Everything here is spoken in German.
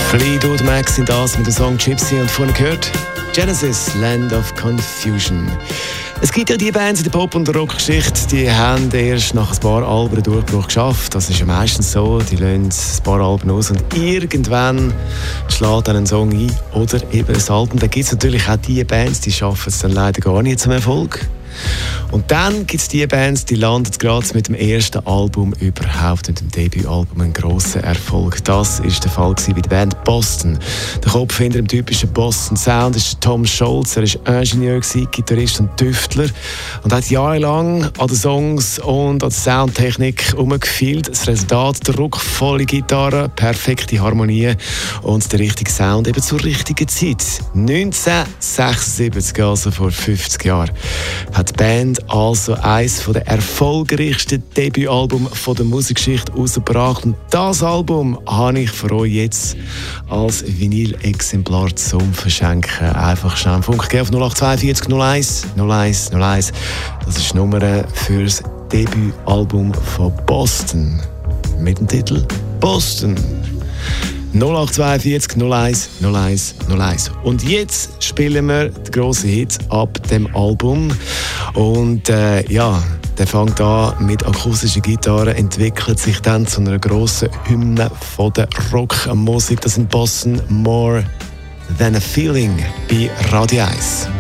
Fleetwood Mac sind das mit dem Song Gypsy und vorhin gehört Genesis, Land of Confusion. Es gibt ja die Bands in der Pop- und der Rockgeschichte, die haben erst nach ein paar Alben einen Durchbruch geschafft. Das ist ja meistens so, die lassen ein paar Alben aus und irgendwann schlägt dann ein Song ein oder eben ein Album. Da gibt es natürlich auch die Bands, die schaffen es dann leider gar nicht zum Erfolg. Und dann gibt es die Bands, die landen gerade mit dem ersten Album überhaupt, mit dem Debütalbum, einen grossen Erfolg. Das war der Fall bei der Band Boston. Der Kopf hinter dem typischen Boston Sound ist Tom Scholz. Er war Ingenieur, Gitarrist und Tüftler und hat jahrelang an den Songs und an der Soundtechnik herumgefeilt. Das Resultat: druckvolle Gitarre, perfekte Harmonie und der richtige Sound eben zur richtigen Zeit. 1976, also vor 50 Jahren, hat die Band also eines der erfolgreichsten Debütalbum der Musikgeschichte rausgebracht. Und das Album habe ich für euch jetzt als Vinyl-Exemplar zum Verschenken. Einfach schnell einen Funk geben auf 0842 01 01 01. Das ist die Nummer für das Debütalbum von Boston mit dem Titel Boston. 0842 01 01 01. Und jetzt spielen wir den grossen Hit ab dem Album. Und der fängt an mit akustischer Gitarre, entwickelt sich dann zu einer grossen Hymne von der Rockmusik. Das sind Boston, More Than a Feeling bei Radio 1.